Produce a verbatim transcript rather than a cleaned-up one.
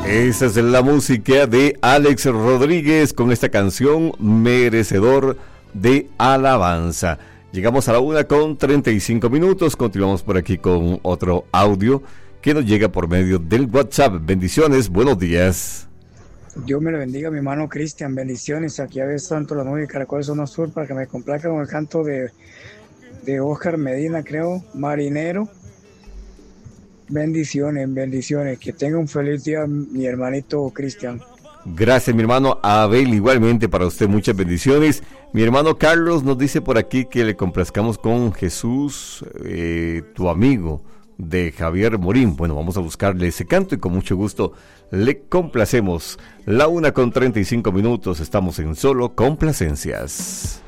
Esa es la música de Alex Rodríguez con esta canción Merecedor de Alabanza. Llegamos a la una con treinta y cinco minutos. Continuamos por aquí con otro audio que nos llega por medio del WhatsApp. Bendiciones, buenos días. Dios me lo bendiga, mi hermano Cristian. Bendiciones. Aquí a veces tanto la nube de Caracol Zona Sur para que me complazca con el canto de, de Oscar Medina, creo, Marinero. Bendiciones, bendiciones. Que tenga un feliz día, mi hermanito Cristian. Gracias, mi hermano Abel. Igualmente para usted, muchas bendiciones. Mi hermano Carlos nos dice por aquí que le complazcamos con Jesús, eh, tu amigo, de Javier Morín. Bueno, vamos a buscarle ese canto y con mucho gusto le complacemos. La una con treinta y cinco minutos. Estamos en Solo Complacencias.